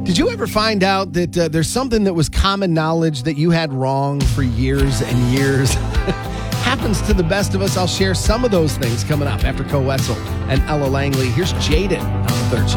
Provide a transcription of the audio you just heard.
Did you ever find out that there's something that was common knowledge that you had wrong for years and years? Happens to the best of us. I'll share some of those things coming up after Co Wetzel and Ella Langley. Here's Jaden on the third shift.